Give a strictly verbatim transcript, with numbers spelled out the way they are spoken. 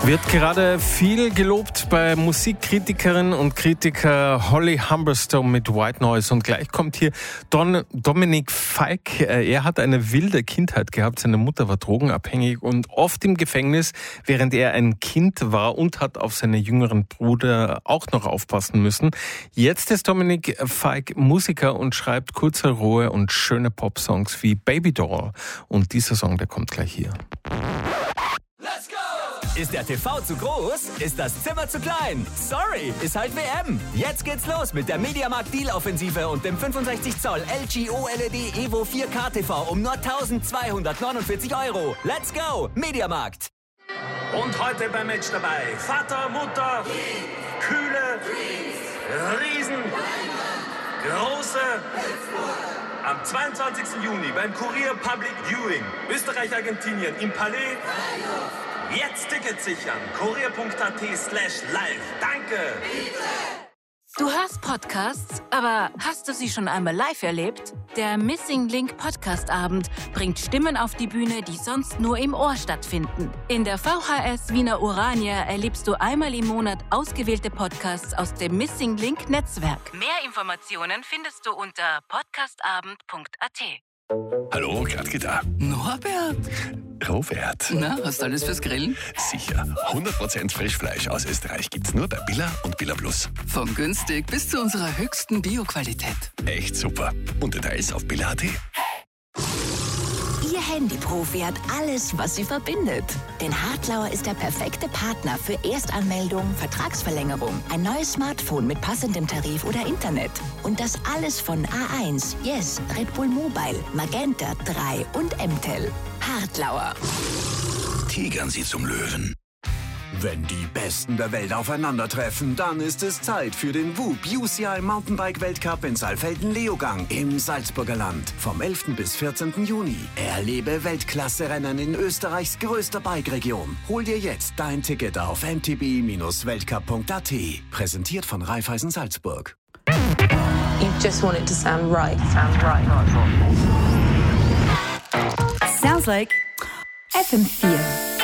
Wird gerade viel gelobt bei Musikkritikerinnen und Kritiker Holly Humberstone mit White Noise. Und gleich kommt hier Don, Dominik Fike. Er hat eine wilde Kindheit gehabt. Seine Mutter war drogenabhängig und oft im Gefängnis, während er ein Kind war, und hat auf seine jüngeren Brüder auch noch aufpassen müssen. Jetzt ist Dominik Fike Musiker und schreibt kurze, rohe und schöne Popsongs wie Baby Doll. Und dieser Song, der kommt gleich hier. Ist der T V zu groß? Ist das Zimmer zu klein? Sorry, ist halt W M. Jetzt geht's los mit der Mediamarkt Deal-Offensive und dem fünfundsechzig Zoll L G O L E D Evo vier K T V um nur eintausendzweihundertneunundvierzig Euro. Let's go, Mediamarkt. Und heute beim Match dabei Vater, Mutter, Kühle, Riesen, Große. Am zweiundzwanzigsten Juni beim Kurier Public Viewing Österreich-Argentinien im Palais. Jetzt Tickets sichern. kurier.at slash live. Danke. Du hörst Podcasts, aber hast du sie schon einmal live erlebt? Der Missing Link Podcast Abend bringt Stimmen auf die Bühne, die sonst nur im Ohr stattfinden. In der V H S Wiener Urania erlebst du einmal im Monat ausgewählte Podcasts aus dem Missing Link Netzwerk. Mehr Informationen findest du unter podcastabend punkt at. Hallo, Gradke da. Norbert? Robert. Na, hast du alles fürs Grillen? Sicher. hundert Prozent Frischfleisch aus Österreich gibt's nur bei Billa und Billa Plus. Von günstig bis zu unserer höchsten Bio-Qualität. Echt super. Und Details auf billa punkt at. Ihr Handyprofi hat alles, was sie verbindet. Denn Hartlauer ist der perfekte Partner für Erstanmeldung, Vertragsverlängerung, ein neues Smartphone mit passendem Tarif oder Internet. Und das alles von A eins, Yes, Red Bull Mobile, Magenta drei und M T E L. Hartlauer. Tigern Sie zum Löwen. Wenn die Besten der Welt aufeinandertreffen, dann ist es Zeit für den W U B U C I Mountainbike Weltcup in Saalfelden-Leogang im Salzburger Land. Vom elften bis vierzehnten Juni. Erlebe Weltklasse-Rennen in Österreichs größter Bike-Region. Hol dir jetzt dein Ticket auf m t b dash weltcup punkt at. Präsentiert von Raiffeisen Salzburg. You just want it to sound right. Sound right. Sounds like F M vier.